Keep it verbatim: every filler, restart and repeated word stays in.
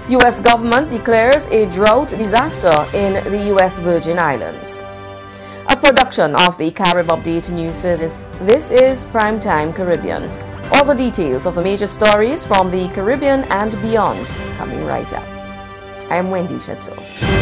U S government declares a drought disaster in the U S Virgin Islands. A production of the Carib Update News Service. This is Primetime Caribbean. All the details of the major stories from the Caribbean and beyond coming right up. I am Wendy Chateau.